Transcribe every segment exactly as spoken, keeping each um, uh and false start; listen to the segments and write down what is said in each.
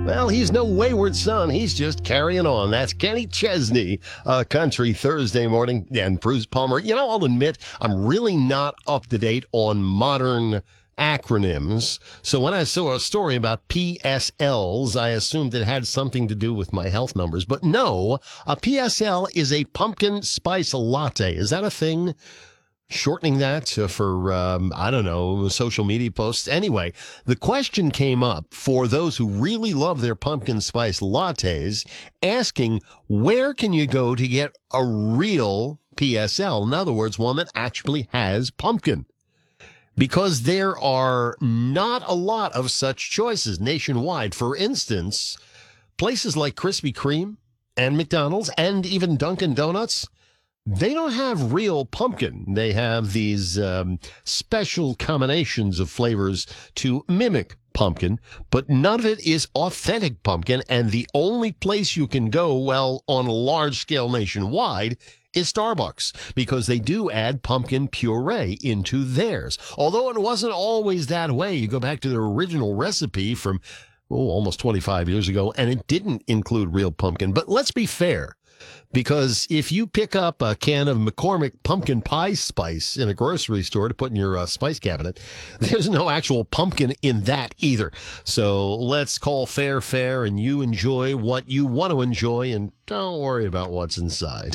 Well, he's no wayward son. He's just carrying on. That's Kenny Chesney, uh, Country Thursday morning. And Bruce Palmer. You know, I'll admit, I'm really not up to date on modern acronyms. So when I saw a story about P S Ls, I assumed it had something to do with my health numbers. But no, a P S L is a pumpkin spice latte. Is that a thing? Shortening that for, um, I don't know, social media posts. Anyway, the question came up for those who really love their pumpkin spice lattes, asking where can you go to get a real P S L? In other words, one that actually has pumpkin. Because there are not a lot of such choices nationwide. For instance, places like Krispy Kreme and McDonald's and even Dunkin' Donuts, they don't have real pumpkin. They have these um, special combinations of flavors to mimic pumpkin, but none of it is authentic pumpkin. And the only place you can go, well, on a large scale nationwide, is Starbucks, because they do add pumpkin puree into theirs. Although it wasn't always that way. You go back to the original recipe from, oh, almost twenty-five years ago, and it didn't include real pumpkin. But let's be fair. Because if you pick up a can of McCormick pumpkin pie spice in a grocery store to put in your uh, spice cabinet, there's no actual pumpkin in that either. So let's call fair fair, and you enjoy what you want to enjoy, and don't worry about what's inside.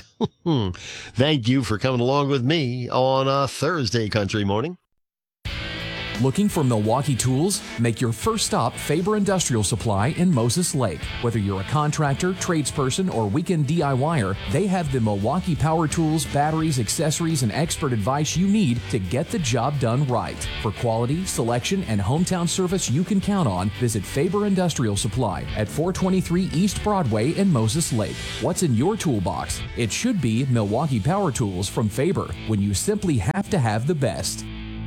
Thank you for coming along with me on a Thursday Country Morning. Looking for Milwaukee tools? Make your first stop Faber Industrial Supply in Moses Lake. Whether you're a contractor, tradesperson, or weekend DIYer, they have the Milwaukee power tools, batteries, accessories, and expert advice you need to get the job done right. For quality, selection, and hometown service you can count on, visit Faber Industrial Supply at four twenty-three East Broadway in Moses Lake. What's in your toolbox? It should be Milwaukee power tools from Faber, when you simply have to have the best.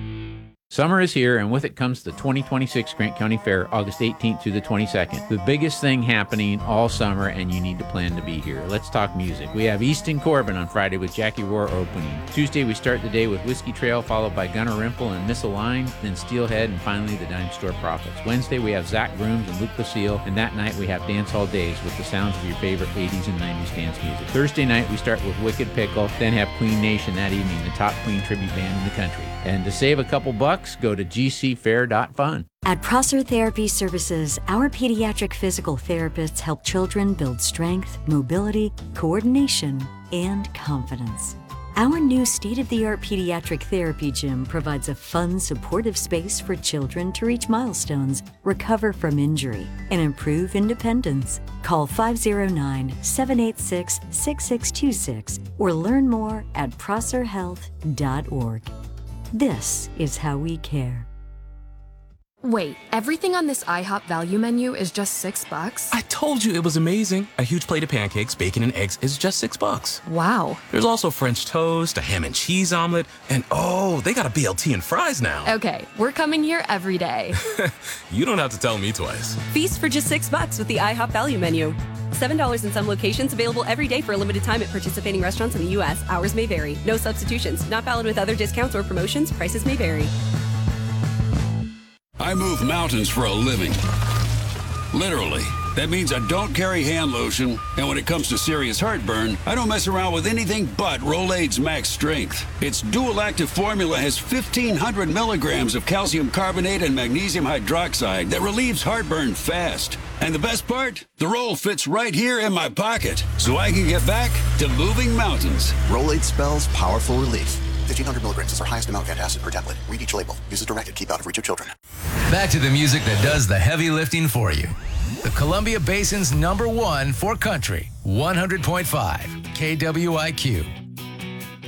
Summer is here, and with it comes the twenty twenty-six Grant County Fair, August eighteenth through the twenty-second. The biggest thing happening all summer, and you need to plan to be here. Let's talk music. We have Easton Corbin on Friday with Jackie Rohr opening. Tuesday, we start the day with Whiskey Trail, followed by Gunnar Rimple and Misaligned, then Steelhead, and finally the Dime Store Prophets. Wednesday, we have Zach Grooms and Luke Basile, and that night we have Dance Hall Days with the sounds of your favorite eighties and nineties dance music. Thursday night, we start with Wicked Pickle, then have Queen Nation that evening, the top Queen tribute band in the country. And to save a couple bucks, go to g c fair dot fun. At Prosser Therapy Services, our pediatric physical therapists help children build strength, mobility, coordination, and confidence. Our new state-of-the-art pediatric therapy gym provides a fun, supportive space for children to reach milestones, recover from injury, and improve independence. Call five oh nine, seven eight six, six six two six or learn more at prosser health dot org. This is how we care. Wait, everything on this IHOP value menu is just six bucks? I told you it was amazing. A huge plate of pancakes, bacon, and eggs is just six bucks. Wow. There's also French toast, a ham and cheese omelet, and oh, they got a B L T and fries now. Okay, we're coming here every day. You don't have to tell me twice. Feast for just six bucks with the IHOP value menu. seven dollars in some locations, available every day for a limited time at participating restaurants in the U S. Hours may vary. No substitutions. Not valid with other discounts or promotions. Prices may vary. I move mountains for a living. Literally. That means I don't carry hand lotion, and when it comes to serious heartburn, I don't mess around with anything but Rolaids Max Strength. Its dual-active formula has fifteen hundred milligrams of calcium carbonate and magnesium hydroxide that relieves heartburn fast. And the best part? The roll fits right here in my pocket, so I can get back to moving mountains. Rolaids spells powerful relief. fifteen hundred milligrams is our highest amount of antacid per tablet. Read each label. Use as directed. Keep out of reach of children. Back to the music that does the heavy lifting for you. The Columbia Basin's number one for country, one hundred point five K W I Q.